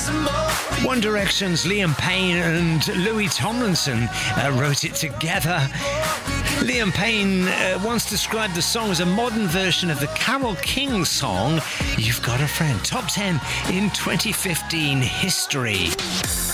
One Direction's Liam Payne and Louis Tomlinson wrote it together. Liam Payne once described the song as a modern version of the Carole King song, You've Got a Friend. Top 10 in 2015 history.